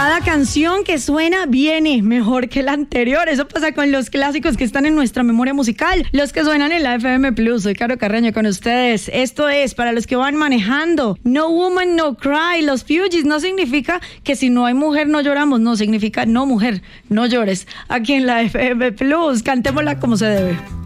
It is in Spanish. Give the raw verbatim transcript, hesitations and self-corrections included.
Cada canción que suena viene mejor que la anterior. Eso pasa con los clásicos que están en nuestra memoria musical, los que suenan en la F M Plus. Soy Caro Carreño con ustedes. Esto es para los que van manejando. No Woman, No Cry. Los Fugees no significa que si no hay mujer no lloramos. No, significa no mujer, no llores. Aquí en la F M Plus. Cantémosla como se debe.